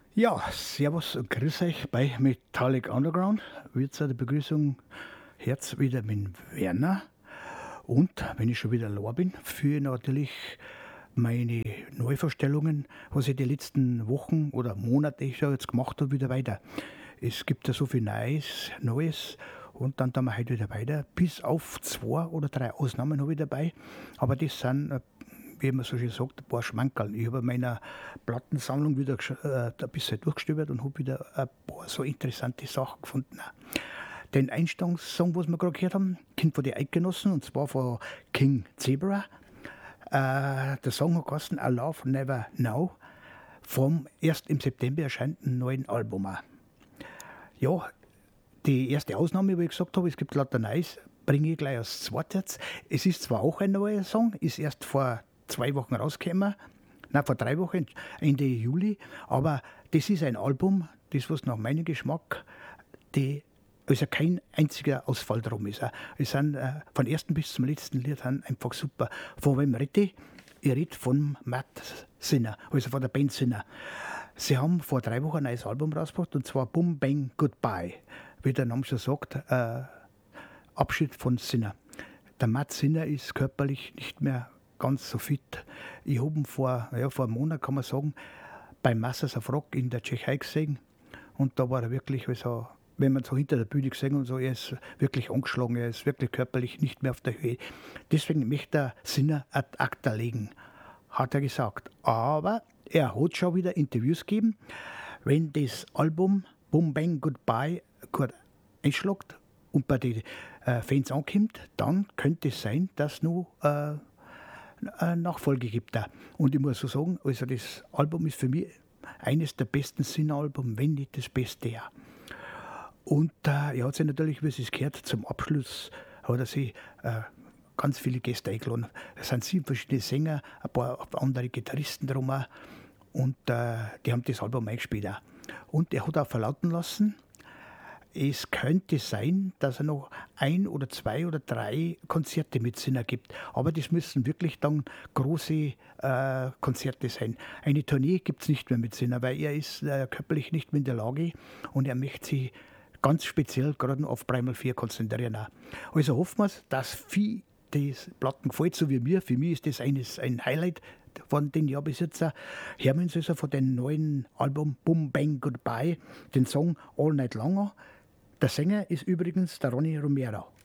Ja, servus und grüß euch bei Metallic Underground. Wird zur Begrüßung Herz wieder mit Werner. Und wenn ich schon wieder da bin, für natürlich meine Neuverstellungen, was ich die letzten Wochen oder Monate ich schon jetzt gemacht habe, wieder weiter. Es gibt ja so viel Neues und dann wir heute wieder weiter. Bis auf 2 oder 3 Ausnahmen habe ich dabei. Aber das sind, wie man so schön sagt, ein paar Schmankerl. Ich habe in meiner Plattensammlung wieder ein bisschen durchgestöbert und habe wieder ein paar so interessante Sachen gefunden. Den Einstiegsong, was wir gerade gehört haben, kommt von den Eidgenossen und zwar von King Zebra. Der Song hat geheißen I Love Never Know. Vom erst im September erscheinenden neuen Album. Ja, die erste Ausnahme, wie ich gesagt habe, es gibt lauter Neues, bringe ich gleich als zweites. Es ist zwar auch ein neuer Song, ist erst vor 2 Wochen rausgekommen, nein, vor 3 Wochen, Ende Juli, aber das ist ein Album, das was nach meinem Geschmack, also kein einziger Ausfall drum ist. Es sind von ersten bis zum letzten Lied einfach super. Von wem rede ich? Ich rede von Matt Sinner, also von der Band Sinner. Sie haben vor 3 Wochen ein neues Album rausgebracht und zwar Boom Bang Goodbye. Wie der Name schon sagt, Abschied von Sinner. Der Matt Sinner ist körperlich nicht mehr ganz so fit. Ich habe ihn vor einem Monat, kann man sagen, beim Masters of Rock in der Tschechei gesehen. Und da war er wirklich, also, wenn man so hinter der Bühne gesehen und so, er ist wirklich angeschlagen, er ist wirklich körperlich nicht mehr auf der Höhe. Deswegen möchte der Sinner ad acta legen, hat er gesagt. Aber er hat schon wieder Interviews gegeben. Wenn das Album Boom Bang Goodbye gut einschlägt und bei den Fans ankommt, dann könnte es sein, dass noch eine Nachfolge gibt. Und ich muss so sagen, also das Album ist für mich eines der besten Sinner-Alben, wenn nicht das Beste. Ja. Und er hat sich natürlich, wie es gehört, zum Abschluss hat er sich ganz viele Gäste eingeladen. Es sind 7 verschiedene Sänger, ein paar andere Gitarristen drum auch. Und die haben das Album eingespielt auch. Und er hat auch verlauten lassen, es könnte sein, dass er noch 1 oder 2 oder 3 Konzerte mit Sinner gibt. Aber das müssen wirklich dann große Konzerte sein. Eine Tournee gibt es nicht mehr mit Sinner, weil er ist körperlich nicht mehr in der Lage und er möchte sich ganz speziell gerade auf Primal 4 konzentrieren. Also hoffen wir, dass viel das Platten gefällt, so wie mir. Für mich ist das ein Highlight von den Jahr bis jetzt. Hören wir uns also von dem neuen Album Boom Bang Goodbye den Song All Night Long. Der Sänger ist übrigens der Ronny Romero.